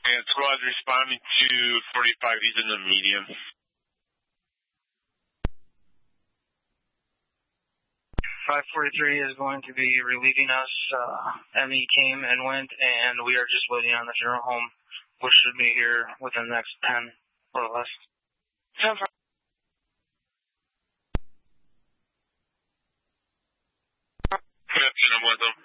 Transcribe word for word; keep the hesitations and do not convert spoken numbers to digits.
And squad responding to forty-five, he's in the medium. five forty-three is going to be relieving us. Uh, M E came and went, and we are just waiting on the funeral home, which should be here within the next ten or less. ten five. Captain, I'm with them.